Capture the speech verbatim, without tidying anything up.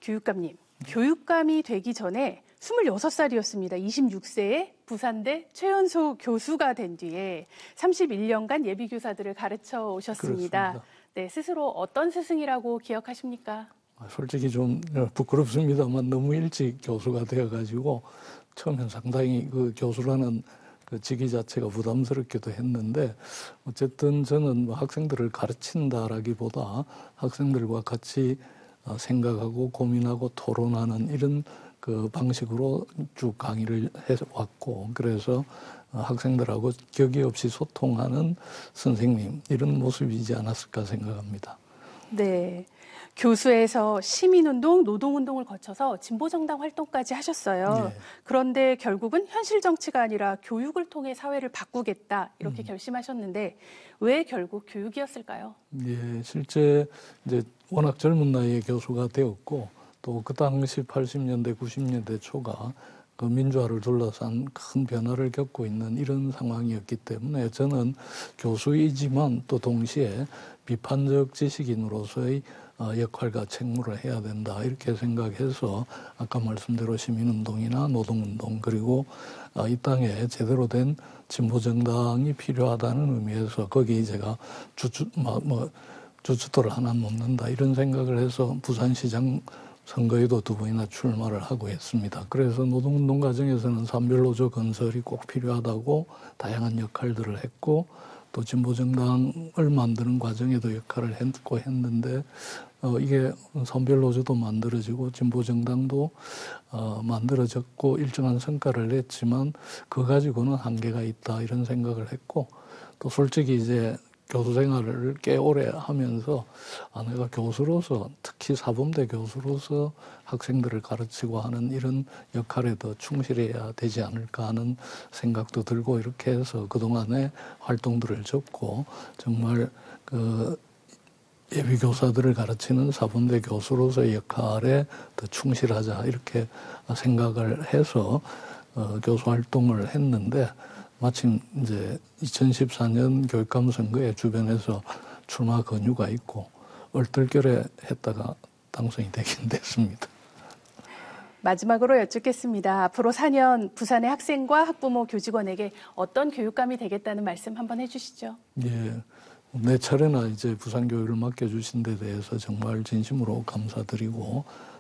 교육감님, 교육감이 되기 전에 스물여섯 살이었습니다. 이십육 세에 부산대 최연소 교수가 된 뒤에 삼십일 년간 예비교사들을 가르쳐 오셨습니다. 그렇습니다. 네, 스스로 어떤 스승이라고 기억하십니까? 솔직히 좀 부끄럽습니다만 너무 일찍 교수가 되어가지고 처음엔 상당히 그 교수라는 그 직위 자체가 부담스럽기도 했는데 어쨌든 저는 뭐 학생들을 가르친다라기보다 학생들과 같이 생각하고 고민하고 토론하는 이런 그 방식으로 쭉 강의를 해왔고 그래서 학생들하고 격의 없이 소통하는 선생님 이런 모습이지 않았을까 생각합니다. 네. 교수에서 시민운동, 노동운동을 거쳐서 진보정당 활동까지 하셨어요. 예. 그런데 결국은 현실 정치가 아니라 교육을 통해 사회를 바꾸겠다 이렇게 음. 결심하셨는데 왜 결국 교육이었을까요? 예, 실제 이제 워낙 젊은 나이에 교수가 되었고 또 그 당시 팔십 년대, 구십 년대 초가 그 민주화를 둘러싼 큰 변화를 겪고 있는 이런 상황이었기 때문에 저는 교수이지만 또 동시에 비판적 지식인으로서의 역할과 책무를 해야 된다 이렇게 생각해서 아까 말씀대로 시민운동이나 노동운동 그리고 이 땅에 제대로 된 진보정당이 필요하다는 의미에서 거기 제가 주주, 뭐, 뭐 주춧돌을 하나 놓는다 이런 생각을 해서 부산시장 선거에도 두 번이나 출마를 하고 했습니다. 그래서 노동운동 과정에서는 산별노조 건설이 꼭 필요하다고 다양한 역할들을 했고 또 진보정당을 만드는 과정에도 역할을 했고 했는데 어, 이게 선별노조도 만들어지고 진보정당도 어, 만들어졌고 일정한 성과를 냈지만 그거 가지고는 한계가 있다 이런 생각을 했고 또 솔직히 이제 교수 생활을 꽤 오래 하면서 아, 내가 교수로서 특히 사범대 교수로서 학생들을 가르치고 하는 이런 역할에 더 충실해야 되지 않을까 하는 생각도 들고 이렇게 해서 그동안의 활동들을 접고 정말 그 예비교사들을 가르치는 사범대 교수로서의 역할에 더 충실하자 이렇게 생각을 해서 어, 교수 활동을 했는데 마침 이제 이천십사 년 교육감 선거에 주변에서 출마 권유가 있고 얼떨결에 했다가 당선이 되긴 됐습니다. 마지막으로 여쭙겠습니다. 앞으로 사 년 부산의 학생과 학부모 교직원에게 어떤 교육감이 되겠다는 말씀 한번 해주시죠. 예, 내 차례나 이제 부산 교육을 맡겨주신 데 대해서 정말 진심으로 감사드리고